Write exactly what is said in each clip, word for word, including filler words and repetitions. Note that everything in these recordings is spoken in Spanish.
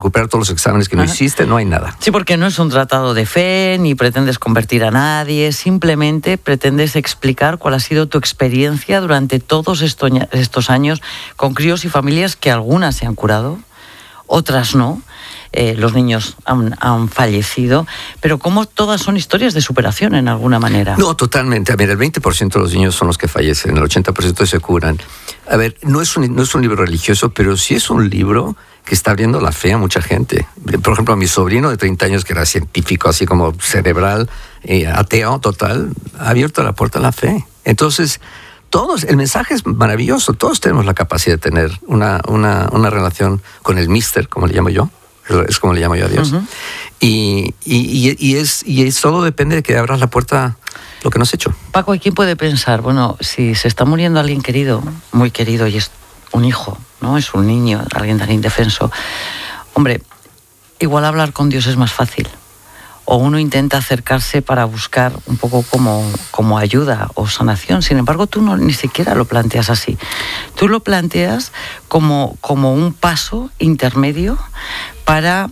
recuperar todos los exámenes que no Ajá. hiciste, no hay nada. Sí, porque no es un tratado de fe, ni pretendes convertir a nadie, simplemente pretendes explicar cuál ha sido tu experiencia durante todos estos, estos años con críos y familias que algunas se han curado, otras no. Eh, los niños han, han fallecido, pero como todas son historias de superación en alguna manera. No, totalmente. A ver, el veinte por ciento de los niños son los que fallecen, el ochenta por ciento se curan. A ver, no es un, no es un libro religioso, pero sí es un libro que está abriendo la fe a mucha gente. Por ejemplo, a mi sobrino de treinta años, que era científico, así como cerebral, eh, ateo total, ha abierto la puerta a la fe. Entonces, todos, el mensaje es maravilloso. Todos tenemos la capacidad de tener una, una, una relación con el míster, como le llamo yo. Es como le llamo yo a Dios. Uh-huh. Y, y, y, es, y es, todo depende de que abras la puerta lo que no has hecho. Paco, ¿y quién puede pensar? Bueno, si se está muriendo alguien querido, muy querido, y es un hijo, ¿no? Es un niño, alguien tan indefenso. Hombre, igual hablar con Dios es más fácil. O uno intenta acercarse para buscar un poco como, como ayuda o sanación. Sin embargo, tú no, ni siquiera lo planteas así. Tú lo planteas como, como un paso intermedio para,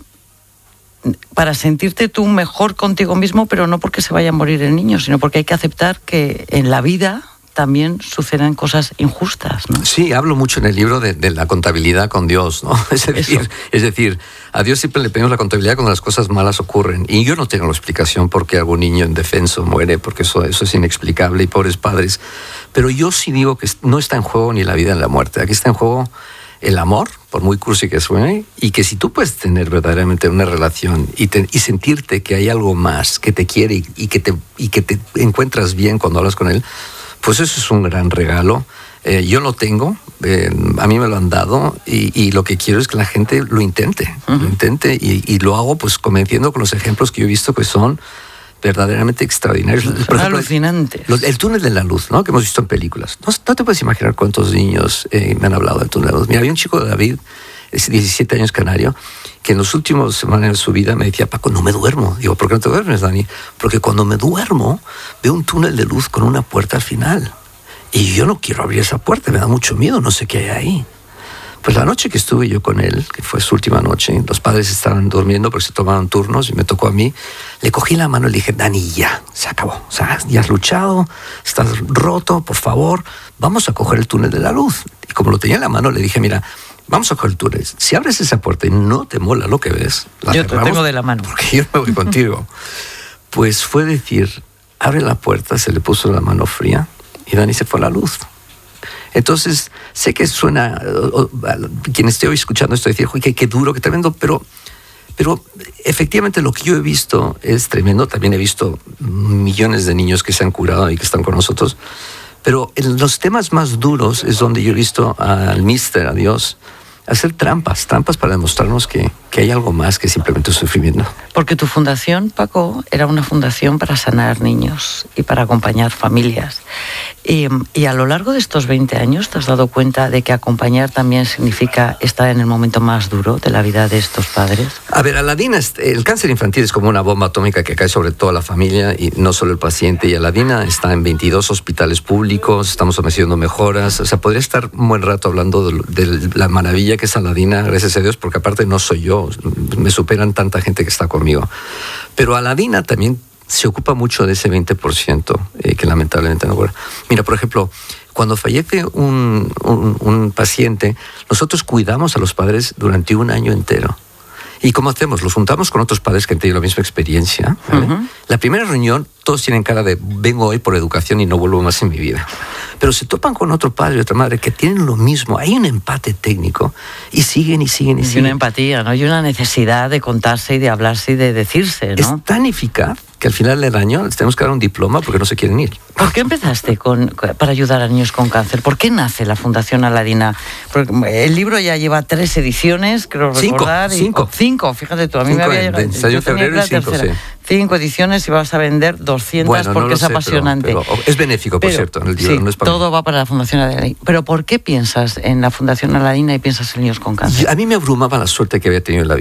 para sentirte tú mejor contigo mismo, pero no porque se vaya a morir el niño, sino porque hay que aceptar que en la vida también suceden cosas injustas, ¿no? Sí, hablo mucho en el libro de, de la contabilidad con Dios, ¿no? Es decir, es decir, a Dios siempre le pedimos la contabilidad cuando las cosas malas ocurren. Y yo no tengo la explicación por qué algún niño indefenso muere, porque eso, eso es inexplicable y pobres padres. Pero yo sí digo que no está en juego ni la vida ni la muerte. Aquí está en juego el amor, por muy cursi que suene, y que si tú puedes tener verdaderamente una relación y, te, y sentirte que hay algo más que te quiere y, y, que te, y que te encuentras bien cuando hablas con él, pues eso es un gran regalo. Eh, yo lo tengo, eh, a mí me lo han dado y, y lo que quiero es que la gente lo intente, uh-huh. lo intente y, y lo hago pues convenciendo con los ejemplos que yo he visto que son verdaderamente extraordinarios. Por ejemplo, alucinantes. Los, el túnel de la luz, ¿no? Que hemos visto en películas. No, no te puedes imaginar cuántos niños eh, me han hablado del túnel de la luz. Mira, había un chico, David, diecisiete años, canario, que en los últimos semanas de su vida me decía, Paco, no me duermo. Digo, ¿por qué no te duermes, Dani? Porque cuando me duermo veo un túnel de luz con una puerta al final. Y yo no quiero abrir esa puerta, me da mucho miedo, no sé qué hay ahí. Pues la noche que estuve yo con él, que fue su última noche, los padres estaban durmiendo porque se tomaron turnos y me tocó a mí, le cogí la mano y le dije, Dani, ya, se acabó. O sea, ya has luchado, estás roto, por favor, vamos a coger el túnel de la luz. Y como lo tenía en la mano, le dije, mira, vamos a coger el túnel. Si abres esa puerta y no te mola lo que ves, la yo te tengo de la mano. Porque yo me voy contigo. Pues fue decir, abre la puerta, se le puso la mano fría y Dani se fue a la luz. Entonces, sé que suena, o, o, quien esté hoy escuchando esto, decir, qué, qué duro, qué tremendo, pero, pero efectivamente lo que yo he visto es tremendo. También he visto millones de niños que se han curado y que están con nosotros. Pero en los temas más duros es donde yo he visto al míster, a Dios, hacer trampas, trampas para demostrarnos que, que hay algo más que simplemente sufrimiento. Porque tu fundación, Paco, era una fundación para sanar niños y para acompañar familias. Y, y a lo largo de estos veinte años te has dado cuenta de que acompañar también significa estar en el momento más duro de la vida de estos padres. A ver, Aladina, el cáncer infantil es como una bomba atómica que cae sobre toda la familia y no solo el paciente. Y Aladina está en veintidós hospitales públicos, estamos haciendo mejoras. O sea, podría estar un buen rato hablando de, de la maravilla que es Aladina, gracias a Dios, porque aparte no soy yo, me superan tanta gente que está conmigo. Pero Aladina también se ocupa mucho de ese veinte por ciento eh, que lamentablemente no ocurre. Mira, por ejemplo, cuando fallece un, un, un paciente, nosotros cuidamos a los padres durante un año entero. ¿Y cómo hacemos? Los juntamos con otros padres que han tenido la misma experiencia, ¿vale? Uh-huh. La primera reunión, todos tienen cara de vengo hoy por educación y no vuelvo más en mi vida. Pero se topan con otro padre y otra madre que tienen lo mismo. Hay un empate técnico y siguen y siguen y, y siguen. Y una empatía, ¿no? Y una necesidad de contarse y de hablarse y de decirse, ¿no? Es tan eficaz que al final del año les tenemos que dar un diploma porque no se quieren ir. ¿Por qué empezaste con, para ayudar a niños con cáncer? ¿Por qué nace la Fundación Aladina? Porque el libro ya lleva tres ediciones, creo recordar. Cinco, cinco. Y, cinco, fíjate tú. A mí cinco me había llegado. Salió en febrero y cinco, sí. Cinco ediciones y vas a vender doscientas bueno, porque no es sé, apasionante. Pero, pero es benéfico, por pero, cierto, en el libro. Sí, no es para todo mí. Va para la Fundación Aladina. Pero ¿por qué piensas en la Fundación Aladina y piensas en niños con cáncer? A mí me abrumaba la suerte que había tenido en la vida.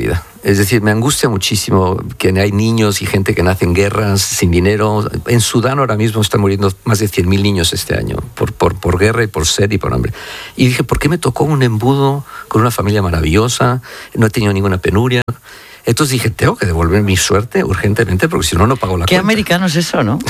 Es decir, me angustia muchísimo que hay niños y gente que nace en guerras sin dinero. En Sudán ahora mismo están muriendo más de cien mil niños este año por, por, por guerra y por sed y por hambre. Y dije, ¿por qué me tocó un embudo con una familia maravillosa? No he tenido ninguna penuria. Entonces dije, tengo que devolver mi suerte urgentemente porque si no, no pago la Qué cuenta. Qué americano es eso, ¿no?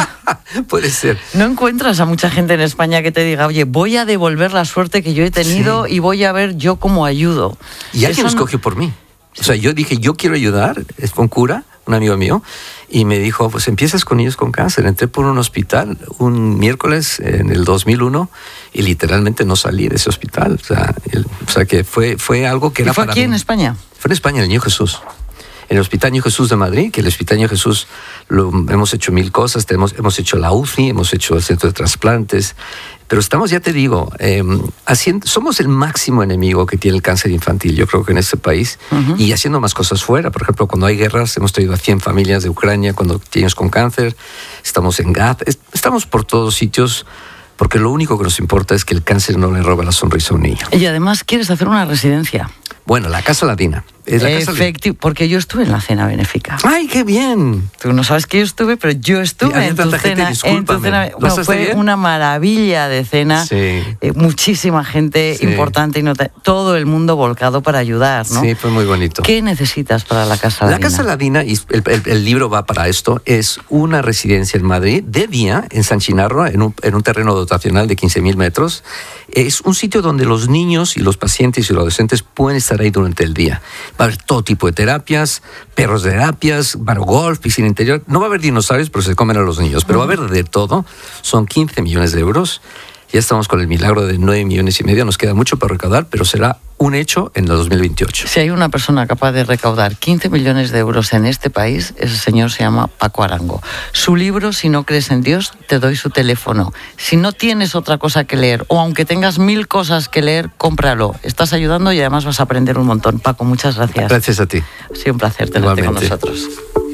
Puede ser. No encuentras a mucha gente en España que te diga, oye, voy a devolver la suerte que yo he tenido sí. y voy a ver yo cómo ayudo. Y alguien lo escogió por mí. O sea, yo dije, yo quiero ayudar. Es un cura, un amigo mío, y me dijo, pues empiezas con niños con cáncer. Entré por un hospital un miércoles en el dos mil uno y literalmente no salí de ese hospital. O sea, el, o sea que fue, fue algo que ¿Y era fue para aquí mí. en España? Fue en España, el Niño Jesús. En el Hospital Niño Jesús de Madrid, que el Hospital Niño Jesús lo, hemos hecho mil cosas, tenemos, hemos hecho la U C I, hemos hecho el centro de trasplantes, pero estamos, ya te digo, eh, haciendo, somos el máximo enemigo que tiene el cáncer infantil, yo creo que en este país, uh-huh. y haciendo más cosas fuera. Por ejemplo, cuando hay guerras, hemos traído a cien familias de Ucrania cuando tienes con cáncer, estamos en Gaza, estamos por todos sitios, porque lo único que nos importa es que el cáncer no le robe la sonrisa a un niño. Y además quieres hacer una residencia. Bueno, la Casa Latina. Es la Casa Efectivo, porque yo estuve en la cena benéfica. ¡Ay, qué bien! Tú no sabes que yo estuve, pero yo estuve en tu, cena, en tu cena. Bueno, fue bien? Una maravilla de cena. Sí. Eh, muchísima gente sí. importante y no te, todo el mundo volcado para ayudar, ¿no? Sí, fue muy bonito. ¿Qué necesitas para la Casa Latina? La Casa Latina, y el, el, el libro va para esto, es una residencia en Madrid, de día, en San Chinarro, en un, en un terreno dotacional de quince mil metros. Es un sitio donde los niños y los pacientes y los adolescentes pueden estar ahí durante el día. Va a haber todo tipo de terapias, perros de terapias, bar golf, piscina interior. No va a haber dinosaurios, pero se comen a los niños. Pero va a haber de todo. Son quince millones de euros. Ya estamos con el milagro de nueve millones y medio. Nos queda mucho para recaudar, pero será un hecho en el dos mil veintiocho. Si hay una persona capaz de recaudar quince millones de euros en este país, ese señor se llama Paco Arango. Su libro, Si no crees en Dios, te doy su teléfono. Si no tienes otra cosa que leer, o aunque tengas mil cosas que leer, cómpralo. Estás ayudando y además vas a aprender un montón. Paco, muchas gracias. Gracias a ti. Ha sido un placer tenerte Igualmente. Con nosotros.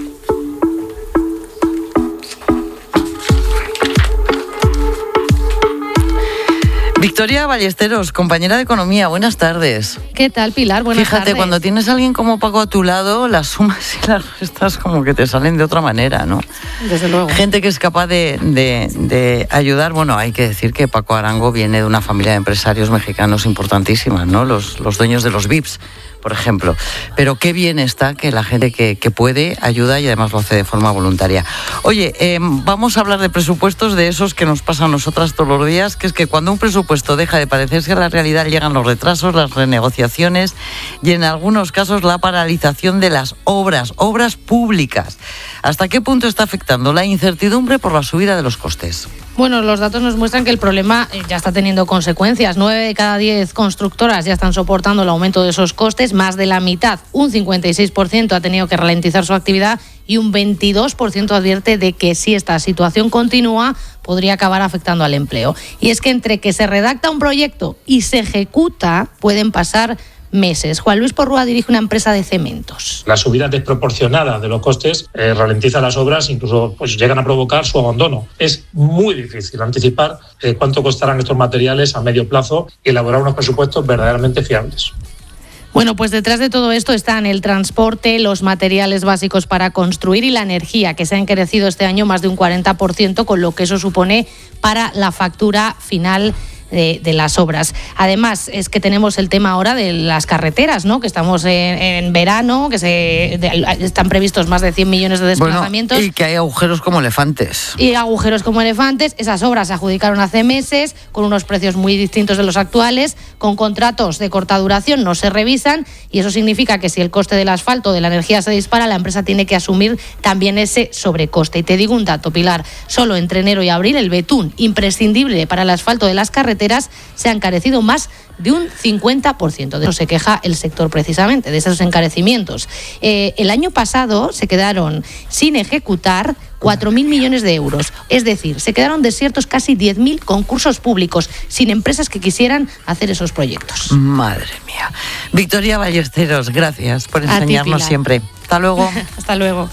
Victoria Ballesteros, compañera de Economía, buenas tardes. ¿Qué tal, Pilar? Buenas Fíjate, tardes. Cuando tienes a alguien como Paco a tu lado, las sumas y las restas como que te salen de otra manera, ¿no? Desde luego. Gente que es capaz de, de, de ayudar. Bueno, hay que decir que Paco Arango viene de una familia de empresarios mexicanos importantísima, ¿no? Los, los dueños de los V I Ps, por ejemplo. Pero qué bien está que la gente que, que puede ayuda y además lo hace de forma voluntaria. Oye, eh, vamos a hablar de presupuestos, de esos que nos pasan a nosotras todos los días, que es que cuando un presupuesto deja de parecerse a la realidad llegan los retrasos, las renegociaciones y en algunos casos la paralización de las obras, obras públicas. ¿Hasta qué punto está afectando la incertidumbre por la subida de los costes? Bueno, los datos nos muestran que el problema ya está teniendo consecuencias. Nueve de cada diez constructoras ya están soportando el aumento de esos costes. Más de la mitad, un cincuenta y seis por ciento, ha tenido que ralentizar su actividad y un veintidós por ciento advierte de que si esta situación continúa podría acabar afectando al empleo. Y es que entre que se redacta un proyecto y se ejecuta pueden pasar meses. Juan Luis Porrúa dirige una empresa de cementos. La subida desproporcionada de los costes eh, ralentiza las obras, incluso pues, llegan a provocar su abandono. Es muy difícil anticipar eh, cuánto costarán estos materiales a medio plazo y elaborar unos presupuestos verdaderamente fiables. Bueno, pues detrás de todo esto están el transporte, los materiales básicos para construir y la energía, que se ha encarecido este año más de un cuarenta por ciento, con lo que eso supone para la factura final De, de las obras. Además, es que tenemos el tema ahora de las carreteras, ¿no? Que estamos en, en verano, que se de, están previstos más de cien millones de desplazamientos. Bueno, y que hay agujeros como elefantes. Y agujeros como elefantes. Esas obras se adjudicaron hace meses, con unos precios muy distintos de los actuales, con contratos de corta duración, no se revisan, y eso significa que si el coste del asfalto o de la energía se dispara, la empresa tiene que asumir también ese sobrecoste. Y te digo un dato, Pilar, solo entre enero y abril el betún, imprescindible para el asfalto de las carreteras, se ha encarecido más de un cincuenta por ciento. De eso se queja el sector precisamente, de esos encarecimientos. Eh, el año pasado se quedaron sin ejecutar cuatro mil millones de euros. Es decir, se quedaron desiertos casi diez mil concursos públicos, sin empresas que quisieran hacer esos proyectos. Madre mía. Victoria Ballesteros, gracias por enseñarnos siempre. Hasta luego. Hasta luego.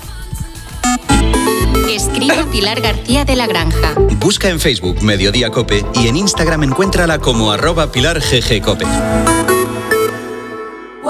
Escribe Pilar García de la Granja. Busca en Facebook Mediodía Cope y en Instagram encuéntrala como arroba Pilar G G Cope.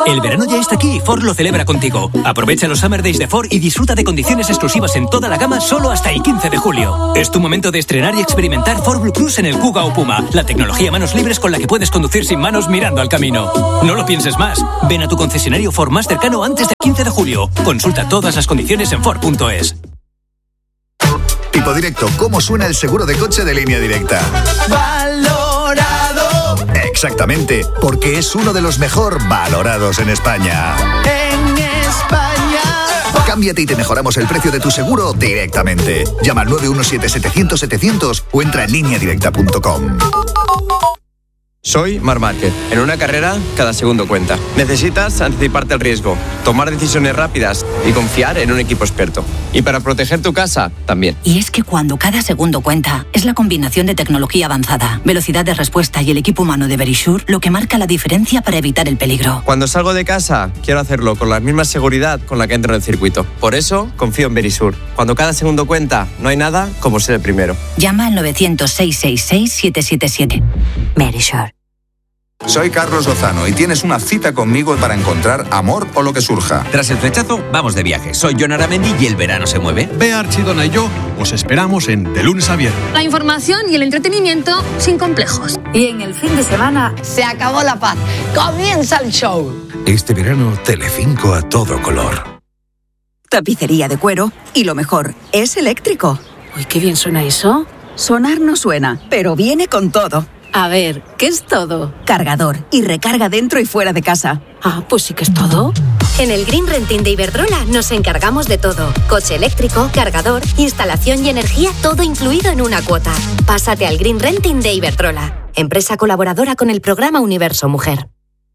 El verano ya está aquí y Ford lo celebra contigo. Aprovecha los Summer Days de Ford y disfruta de condiciones exclusivas en toda la gama solo hasta el quince de julio. Es tu momento de estrenar y experimentar Ford Blue Cruise en el Kuga o Puma, la tecnología manos libres con la que puedes conducir sin manos mirando al camino. No lo pienses más. Ven a tu concesionario Ford más cercano antes del quince de julio. Consulta todas las condiciones en Ford punto es. Tipo Directo, ¿cómo suena el seguro de coche de Línea Directa? Valorado. Exactamente, porque es uno de los mejor valorados en España. En España. Cámbiate y te mejoramos el precio de tu seguro directamente. Llama al nueve uno siete setecientos setecientos o entra en línea directa punto com. Soy Marc Márquez. En una carrera, cada segundo cuenta. Necesitas anticiparte al riesgo, tomar decisiones rápidas y confiar en un equipo experto. Y para proteger tu casa, también. Y es que cuando cada segundo cuenta, es la combinación de tecnología avanzada, velocidad de respuesta y el equipo humano de Verisure lo que marca la diferencia para evitar el peligro. Cuando salgo de casa, quiero hacerlo con la misma seguridad con la que entro en el circuito. Por eso, confío en Verisure. Cuando cada segundo cuenta, no hay nada como ser el primero. Llama al novecientos, seiscientos sesenta y seis, siete siete siete. Verisure. Soy Carlos Lozano y tienes una cita conmigo para encontrar amor o lo que surja. Tras el flechazo, vamos de viaje. Soy Jon Aramendi y el verano se mueve. Bea Archidona y yo os esperamos en De Lunes a Viernes. La información y el entretenimiento sin complejos. Y en el fin de semana se acabó la paz. Comienza el show. Este verano, Telecinco a todo color. Tapicería de cuero y lo mejor, es eléctrico. Uy, qué bien suena eso. Sonar no suena, pero viene con todo. A ver, ¿qué es todo? Cargador y recarga dentro y fuera de casa. Ah, pues sí que es todo. En el Green Renting de Iberdrola nos encargamos de todo. Coche eléctrico, cargador, instalación y energía, todo incluido en una cuota. Pásate al Green Renting de Iberdrola, empresa colaboradora con el programa Universo Mujer.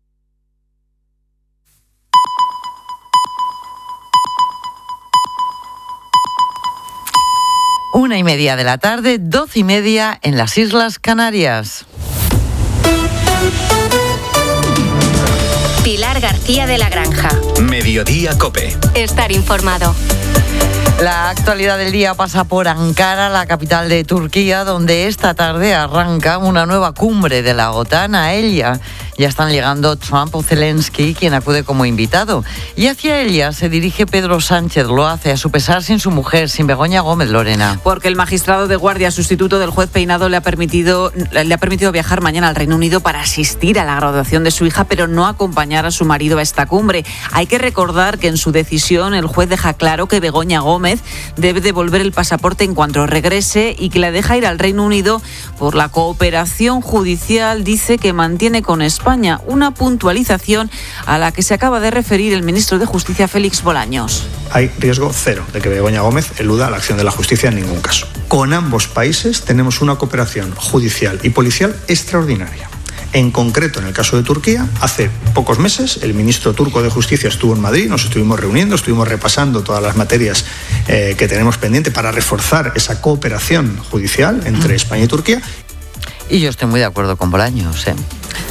Una y media de la tarde, doce y media en las Islas Canarias. Pilar García de la Granja. Mediodía COPE. Estar informado. La actualidad del día pasa por Ankara, la capital de Turquía, donde esta tarde arranca una nueva cumbre de la OTAN. A ella ya están llegando Trump o Zelensky, quien acude como invitado. Y hacia ella se dirige Pedro Sánchez. Lo hace a su pesar sin su mujer, sin Begoña Gómez, Lorena. Porque el magistrado de guardia sustituto del juez Peinado le ha permitido, le ha permitido viajar mañana al Reino Unido para asistir a la graduación de su hija, pero no acompañar a su marido a esta cumbre. Hay que recordar que en su decisión el juez deja claro que Begoña Gómez debe devolver el pasaporte en cuanto regrese y que la deja ir al Reino Unido por la cooperación judicial, dice, que mantiene con España, una puntualización a la que se acaba de referir el ministro de Justicia, Félix Bolaños. Hay riesgo cero de que Begoña Gómez eluda la acción de la justicia en ningún caso. Con ambos países tenemos una cooperación judicial y policial extraordinaria. En concreto, en el caso de Turquía, hace pocos meses el ministro turco de Justicia estuvo en Madrid, nos estuvimos reuniendo, estuvimos repasando todas las materias eh, que tenemos pendiente para reforzar esa cooperación judicial entre España y Turquía. Y yo estoy muy de acuerdo con Bolaños, ¿eh?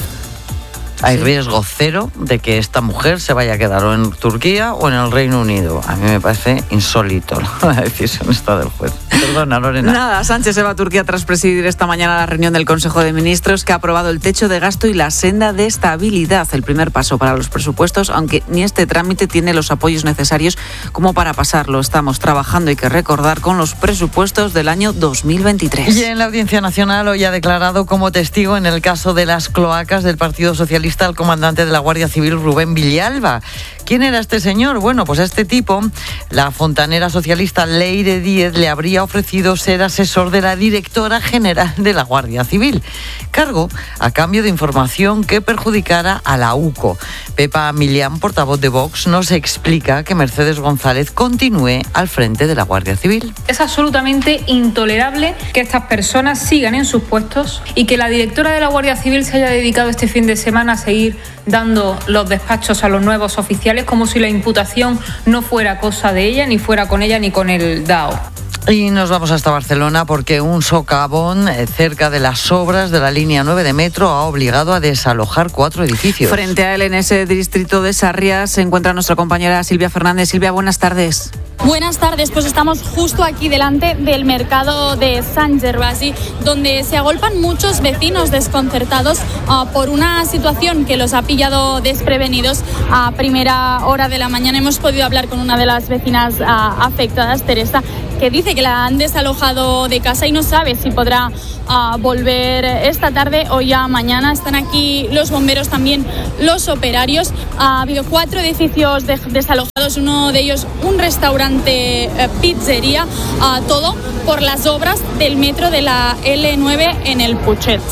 Hay sí. riesgo cero de que esta mujer se vaya a quedar o en Turquía o en el Reino Unido. A mí me parece insólito la decisión esta del juez. Perdona, Lorena. Nada, Sánchez se va a Turquía tras presidir esta mañana la reunión del Consejo de Ministros, que ha aprobado el techo de gasto y la senda de estabilidad, el primer paso para los presupuestos, aunque ni este trámite tiene los apoyos necesarios como para pasarlo. Estamos trabajando, hay que recordar, con los presupuestos del año dos mil veintitrés. Y en la Audiencia Nacional hoy ha declarado como testigo en el caso de las cloacas del Partido Socialista al comandante de la Guardia Civil, Rubén Villalba. ¿Quién era este señor? Bueno, pues a este tipo, la fontanera socialista Leire Díez le habría ofrecido ser asesor de la directora general de la Guardia Civil, cargo a cambio de información que perjudicara a la UCO. Pepa Millán, portavoz de Vox, nos explica que Mercedes González continúe al frente de la Guardia Civil. Es absolutamente intolerable que estas personas sigan en sus puestos y que la directora de la Guardia Civil se haya dedicado este fin de semana a seguir dando los despachos a los nuevos oficiales como si la imputación no fuera cosa de ella, ni fuera con ella ni con el D A O. Y nos vamos hasta Barcelona porque un socavón cerca de las obras de la línea nueve de metro ha obligado a desalojar cuatro edificios. Frente a él, en ese distrito de Sarriá, se encuentra nuestra compañera Silvia Fernández. Silvia, buenas tardes. Buenas tardes, pues estamos justo aquí delante del mercado de Sant Gervasi, donde se agolpan muchos vecinos desconcertados uh, por una situación que los ha pillado desprevenidos a primera hora de la mañana. Hemos podido hablar con una de las vecinas uh, afectadas, Teresa, que dice que la han desalojado de casa y no sabe si podrá uh, volver esta tarde o ya mañana. Están aquí los bomberos, también los operarios. Ha habido cuatro edificios de- desalojados, uno de ellos un restaurante eh, pizzería, uh, todo por las obras del metro de la ele nueve en el Putxet.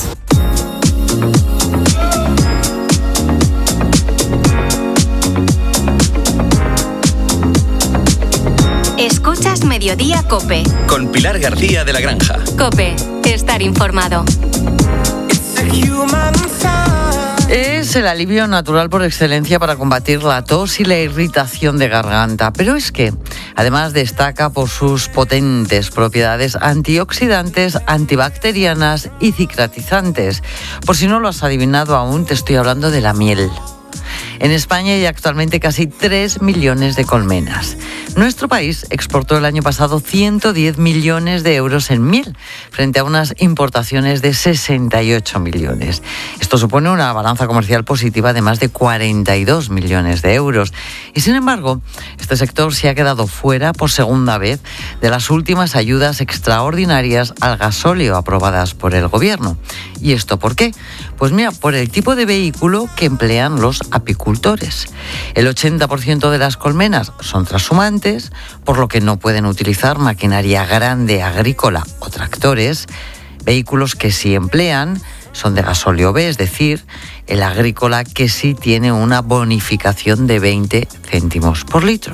Escuchas Mediodía COPE. Con Pilar García de la Granja. COPE, estar informado. Es el alivio natural por excelencia para combatir la tos y la irritación de garganta. Pero es que, además, destaca por sus potentes propiedades antioxidantes, antibacterianas y cicatrizantes. Por si no lo has adivinado aún, te estoy hablando de la miel. En España hay actualmente casi tres millones de colmenas. Nuestro país exportó el año pasado ciento diez millones de euros en miel, frente a unas importaciones de sesenta y ocho millones. Esto supone una balanza comercial positiva de más de cuarenta y dos millones de euros. Y sin embargo, este sector se ha quedado fuera por segunda vez de las últimas ayudas extraordinarias al gasóleo aprobadas por el Gobierno. ¿Y esto por qué? Pues mira, por el tipo de vehículo que emplean los apicultores. El ochenta por ciento de las colmenas son trashumantes, por lo que no pueden utilizar maquinaria grande agrícola o tractores. Vehículos que sí emplean son de gasóleo B, es decir, el agrícola que sí tiene una bonificación de veinte céntimos por litro.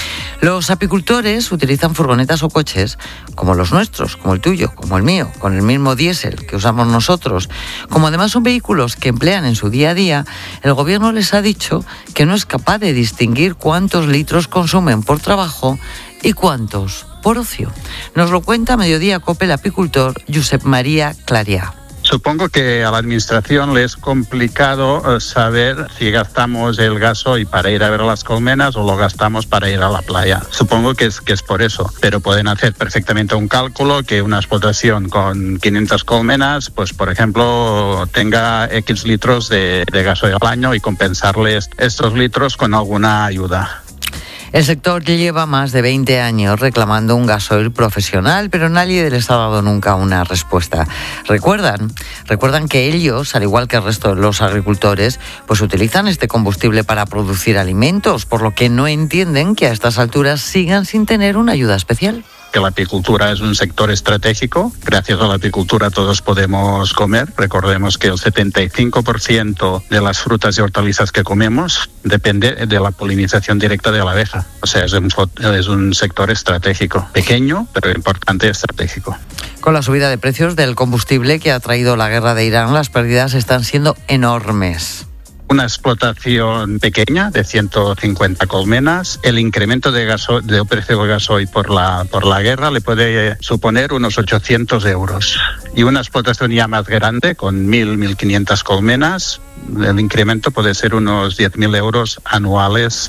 Los apicultores utilizan furgonetas o coches como los nuestros, como el tuyo, como el mío, con el mismo diésel que usamos nosotros. Como además son vehículos que emplean en su día a día, el Gobierno les ha dicho que no es capaz de distinguir cuántos litros consumen por trabajo y cuántos por ocio. Nos lo cuenta a Mediodía COPE el apicultor Josep María Clarià. Supongo que a la administración le es complicado saber si gastamos el gasoil para ir a ver las colmenas o lo gastamos para ir a la playa. Supongo que es, que es por eso, pero pueden hacer perfectamente un cálculo que una explotación con quinientas colmenas, pues por ejemplo, tenga X litros de, de gasoil al año y compensarles estos litros con alguna ayuda. El sector lleva más de veinte años reclamando un gasoil profesional, pero nadie les ha dado nunca una respuesta. ¿Recuerdan? Recuerdan que ellos, al igual que el resto de los agricultores, pues utilizan este combustible para producir alimentos, por lo que no entienden que a estas alturas sigan sin tener una ayuda especial. Que la apicultura es un sector estratégico. Gracias a la apicultura todos podemos comer. Recordemos que el setenta y cinco por ciento de las frutas y hortalizas que comemos depende de la polinización directa de la abeja. O sea, es un, es un sector estratégico. Pequeño, pero importante, estratégico. Con la subida de precios del combustible que ha traído la guerra de Irán, las pérdidas están siendo enormes. Una explotación pequeña de ciento cincuenta colmenas, el incremento de gaso, del precio del gasoil por la, por la guerra le puede suponer unos ochocientos euros. Y una explotación ya más grande, con mil, mil quinientas colmenas, el incremento puede ser unos diez mil euros anuales.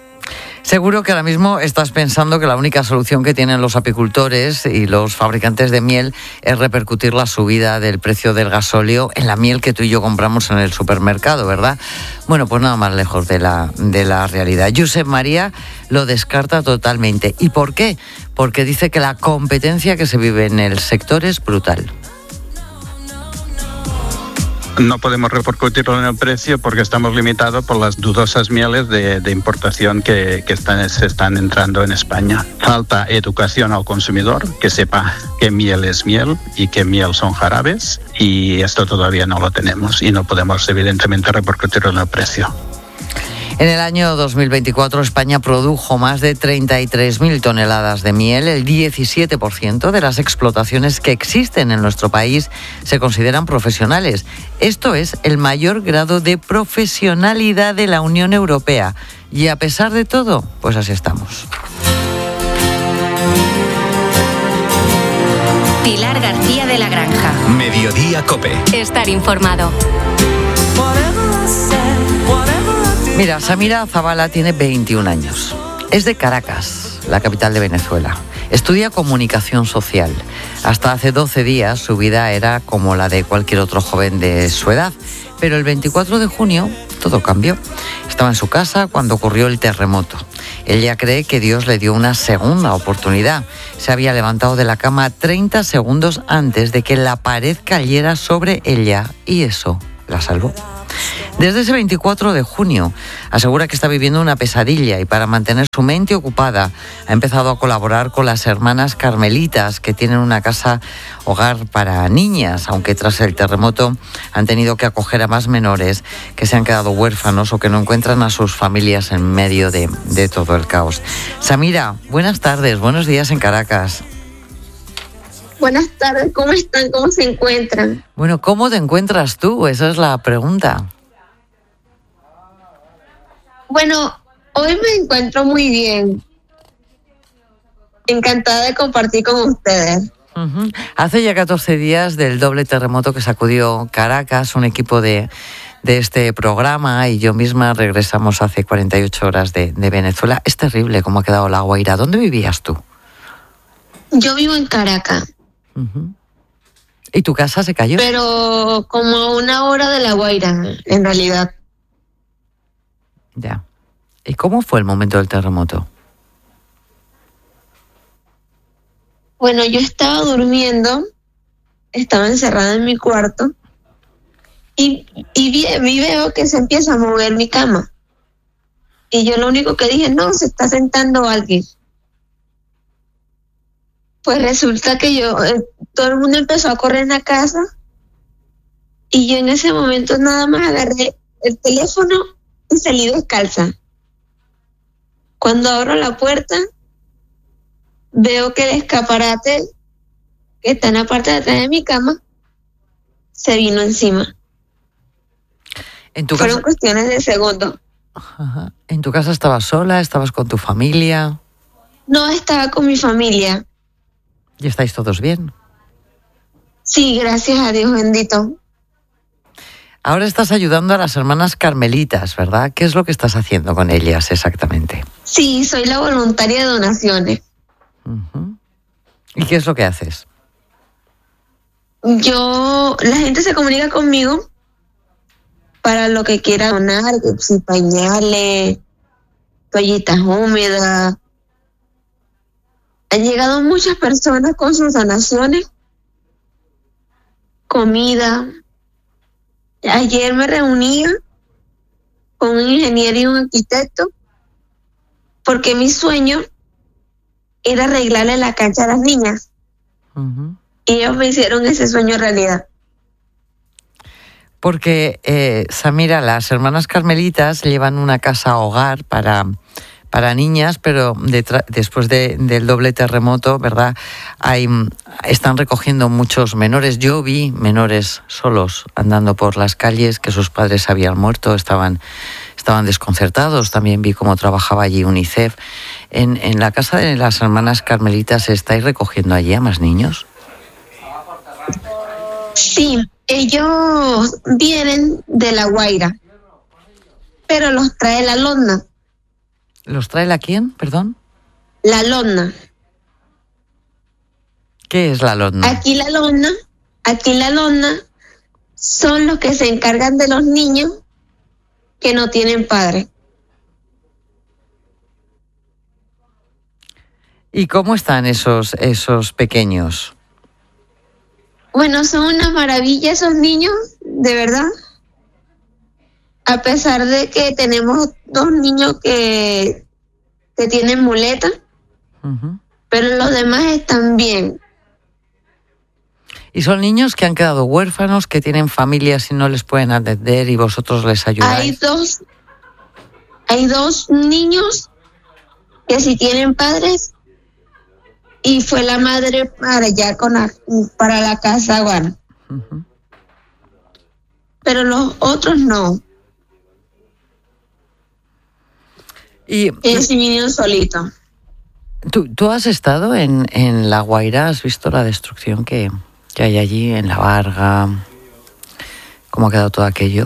Seguro que ahora mismo estás pensando que la única solución que tienen los apicultores y los fabricantes de miel es repercutir la subida del precio del gasóleo en la miel que tú y yo compramos en el supermercado, ¿verdad? Bueno, pues nada más lejos de la, de la realidad. Josep María lo descarta totalmente. ¿Y por qué? Porque dice que la competencia que se vive en el sector es brutal. No podemos repercutirlo en el precio porque estamos limitados por las dudosas mieles de, de importación que, que están, se están entrando en España. Falta educación al consumidor, que sepa qué miel es miel y qué miel son jarabes, y esto todavía no lo tenemos y no podemos evidentemente repercutirlo en el precio. En el año dos mil veinticuatro España produjo más de treinta y tres mil toneladas de miel. El diecisiete por ciento de las explotaciones que existen en nuestro país se consideran profesionales. Esto es el mayor grado de profesionalidad de la Unión Europea. Y a pesar de todo, pues así estamos. Pilar García de la Granja. Mediodía COPE. Estar informado. Mira, Samira Zavala tiene veintiún años. Es de Caracas, la capital de Venezuela. Estudia comunicación social. Hasta hace doce días su vida era como la de cualquier otro joven de su edad. Pero el veinticuatro de junio todo cambió. Estaba en su casa cuando ocurrió el terremoto. Ella cree que Dios le dio una segunda oportunidad. Se había levantado de la cama treinta segundos antes de que la pared cayera sobre ella y eso la salvó. Desde ese veinticuatro de junio asegura que está viviendo una pesadilla y para mantener su mente ocupada ha empezado a colaborar con las hermanas carmelitas que tienen una casa hogar para niñas, aunque tras el terremoto han tenido que acoger a más menores que se han quedado huérfanos o que no encuentran a sus familias en medio de, de todo el caos. Samira, buenas tardes, buenos días en Caracas. Buenas tardes, ¿cómo están? ¿Cómo se encuentran? Bueno, ¿cómo te encuentras tú? Esa es la pregunta. Bueno, hoy me encuentro muy bien. Encantada de compartir con ustedes. Uh-huh. Hace ya catorce días del doble terremoto que sacudió Caracas, un equipo de, de este programa y yo misma regresamos hace cuarenta y ocho horas de, de Venezuela. Es terrible cómo ha quedado La Guaira. ¿Dónde vivías tú? Yo vivo en Caracas. Uh-huh. ¿Y tu casa se cayó? Pero como a una hora de La Guaira, en realidad. Ya. ¿Y cómo fue el momento del terremoto? Bueno, yo estaba durmiendo, estaba encerrada en mi cuarto y, y, vi, y veo que se empieza a mover mi cama. Y yo lo único que dije, no, se está sentando alguien. Pues resulta que yo, eh, todo el mundo empezó a correr en la casa y yo en ese momento nada más agarré el teléfono y salí descalza. Cuando abro la puerta, veo que el escaparate que está en la parte de atrás de mi cama se vino encima. ¿En tu Fueron casa? cuestiones de segundos. Ajá. ¿En tu casa estabas sola? ¿Estabas con tu familia? No, estaba con mi familia. ¿Y estáis todos bien? Sí, gracias a Dios bendito. Ahora estás ayudando a las hermanas carmelitas, ¿verdad? ¿Qué es lo que estás haciendo con ellas exactamente? Sí, soy la voluntaria de donaciones. Uh-huh. ¿Y qué es lo que haces? Yo, la gente se comunica conmigo para lo que quiera donar, que si pañales, toallitas húmedas. Han llegado muchas personas con sus donaciones, comida. Ayer me reuní con un ingeniero y un arquitecto porque mi sueño era arreglarle la cancha a las niñas. Uh-huh. Y ellos me hicieron ese sueño realidad. Porque, eh, Samira, las hermanas carmelitas llevan una casa hogar para, para niñas, pero detra- después de, del doble terremoto, ¿verdad? Hay, están recogiendo muchos menores. Yo vi menores solos andando por las calles, que sus padres habían muerto, estaban, estaban desconcertados. También vi cómo trabajaba allí UNICEF. En, en la casa de las hermanas carmelitas, ¿estáis recogiendo allí a más niños? Sí, ellos vienen de La Guaira, pero los trae la Lona. ¿Los trae la quién, perdón? La Lona. ¿Qué es la Lona? Aquí la Lona, aquí la Lona son los que se encargan de los niños que no tienen padre. ¿Y cómo están esos, esos pequeños? Bueno, son una maravilla esos niños, de verdad. A pesar de que tenemos dos niños que, que tienen muleta, uh-huh. pero los demás están bien. ¿Y son niños que han quedado huérfanos, que tienen familias y no les pueden atender y vosotros les ayudáis? Hay dos, hay dos niños que sí tienen padres y fue la madre para allá con la, para la casa, bueno. Uh-huh. Pero los otros no. Y ellos sí vinieron solitos. ¿Tú, tú has estado en, en La Guaira? ¿Has visto la destrucción que, que hay allí en La Varga? ¿Cómo ha quedado todo aquello?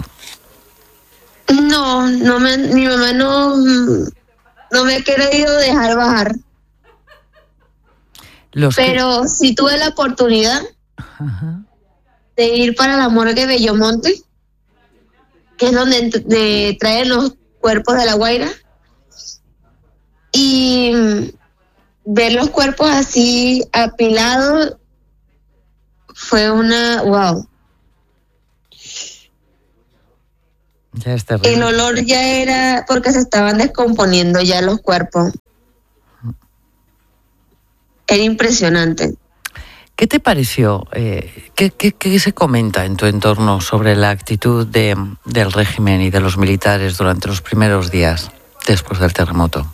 No, no me, mi mamá no, no me ha querido dejar bajar. Los Pero que... sí tuve la oportunidad Ajá. de ir para la morgue de Bellomonte, que es donde de, traen los cuerpos de La Guaira, y ver los cuerpos así apilados fue una wow. Ya es terrible. El olor ya era porque se estaban descomponiendo ya los cuerpos. Era impresionante. ¿Qué te pareció? Eh, ¿qué, qué, ¿Qué se comenta en tu entorno sobre la actitud de, del régimen y de los militares durante los primeros días después del terremoto?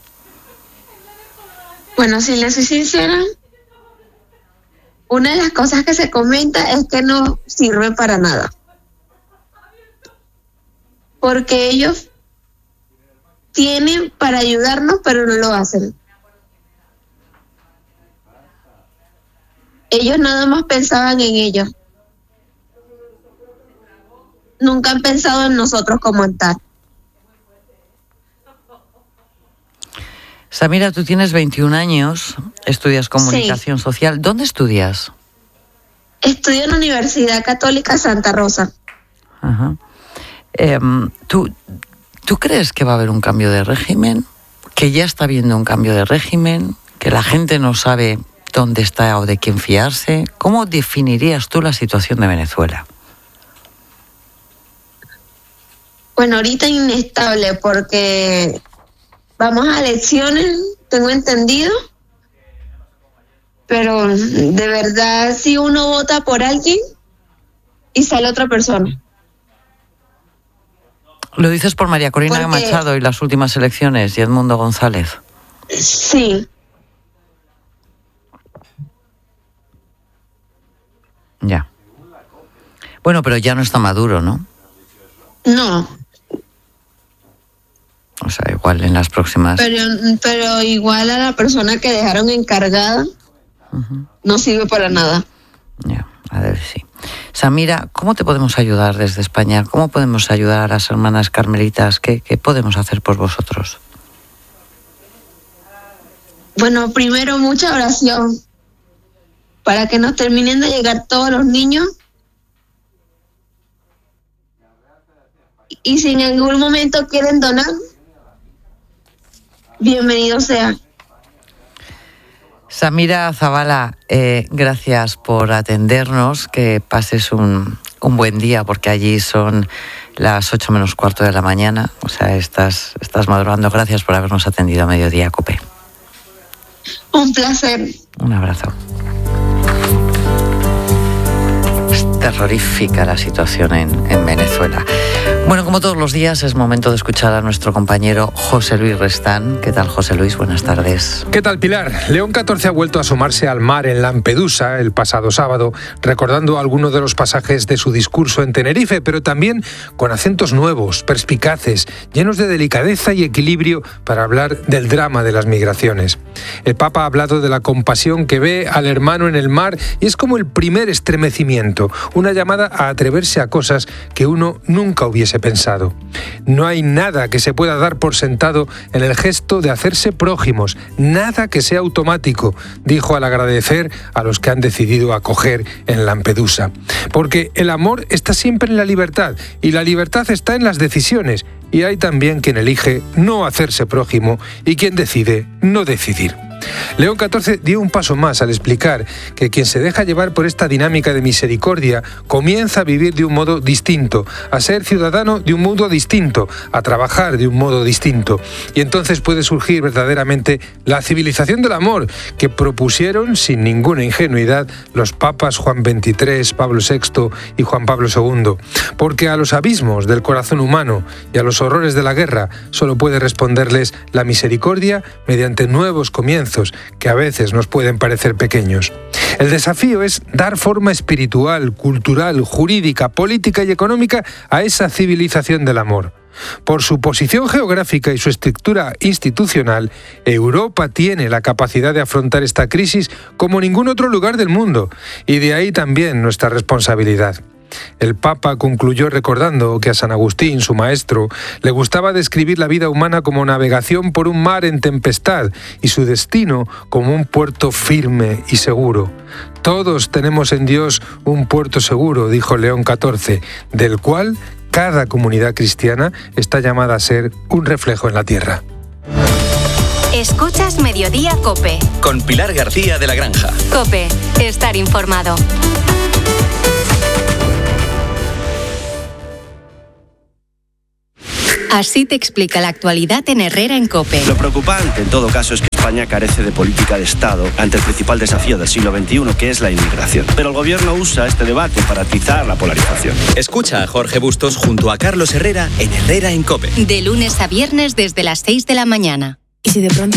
Bueno, si les soy sincera, una de las cosas que se comenta es que no sirve para nada. Porque ellos tienen para ayudarnos, pero no lo hacen. Ellos nada más pensaban en ellos. Nunca han pensado en nosotros como tal. Samira, tú tienes veintiún años, estudias comunicación sí. social. ¿Dónde estudias? Estudio en la Universidad Católica Santa Rosa. Ajá. Eh, ¿tú, ¿Tú crees que va a haber un cambio de régimen? ¿Que ya está habiendo un cambio de régimen? ¿Que la gente no sabe dónde está o de quién fiarse? ¿Cómo definirías tú la situación de Venezuela? Bueno, ahorita inestable porque vamos a elecciones, tengo entendido, pero de verdad si uno vota por alguien y sale otra persona. ¿Lo dices por María Corina Porque... Machado y las últimas elecciones y Edmundo González? Sí. Ya. Bueno, pero ya no está Maduro, ¿no? No. O sea, igual en las próximas... Pero, pero igual a la persona que dejaron encargada uh-huh. no sirve para nada. Ya, a ver, sí. Samira, ¿cómo te podemos ayudar desde España? ¿Cómo podemos ayudar a las hermanas carmelitas? ¿Qué, qué podemos hacer por vosotros? Bueno, primero mucha oración para que nos terminen de llegar todos los niños. Y si en algún momento quieren donar, bienvenido sea. Samira Zabala, eh, gracias por atendernos, que pases un, un buen día, porque allí son las ocho menos cuarto de la mañana, o sea, estás, estás madrugando. Gracias por habernos atendido a Mediodía COPE. Un placer. Un abrazo. Es terrorífica la situación en, en Venezuela. Bueno, como todos los días, es momento de escuchar a nuestro compañero José Luis Restán. ¿Qué tal, José Luis? Buenas tardes. ¿Qué tal, Pilar? León catorce ha vuelto a asomarse al mar en Lampedusa el pasado sábado, recordando algunos de los pasajes de su discurso en Tenerife, pero también con acentos nuevos, perspicaces, llenos de delicadeza y equilibrio para hablar del drama de las migraciones. El Papa ha hablado de la compasión que ve al hermano en el mar y es como el primer estremecimiento, una llamada a atreverse a cosas que uno nunca hubiese pensado. No hay nada que se pueda dar por sentado en el gesto de hacerse prójimos, nada que sea automático, dijo al agradecer a los que han decidido acoger en Lampedusa. Porque el amor está siempre en la libertad y la libertad está en las decisiones, y hay también quien elige no hacerse prójimo y quien decide no decidir. León catorce dio un paso más al explicar que quien se deja llevar por esta dinámica de misericordia comienza a vivir de un modo distinto, a ser ciudadano de un mundo distinto, a trabajar de un modo distinto. Y entonces puede surgir verdaderamente la civilización del amor que propusieron sin ninguna ingenuidad los papas Juan veintitrés, Pablo sexto y Juan Pablo segundo. Porque a los abismos del corazón humano y a los horrores de la guerra solo puede responderles la misericordia mediante nuevos comienzos que a veces nos pueden parecer pequeños. El desafío es dar forma espiritual, cultural, jurídica, política y económica a esa civilización del amor. Por su posición geográfica y su estructura institucional, Europa tiene la capacidad de afrontar esta crisis como ningún otro lugar del mundo, y de ahí también nuestra responsabilidad. El Papa concluyó recordando que a San Agustín, su maestro, le gustaba describir la vida humana como navegación por un mar en tempestad y su destino como un puerto firme y seguro. Todos tenemos en Dios un puerto seguro, dijo León catorce, del cual cada comunidad cristiana está llamada a ser un reflejo en la tierra. Escuchas Mediodía COPE. Con Pilar García de la Granja. COPE, estar informado. Así te explica la actualidad en Herrera en COPE. Lo preocupante, en todo caso, es que España carece de política de Estado ante el principal desafío del siglo veintiuno, que es la inmigración. Pero el gobierno usa este debate para atizar la polarización. Escucha a Jorge Bustos junto a Carlos Herrera en Herrera en COPE. De lunes a viernes desde las seis de la mañana. ¿Y si de pronto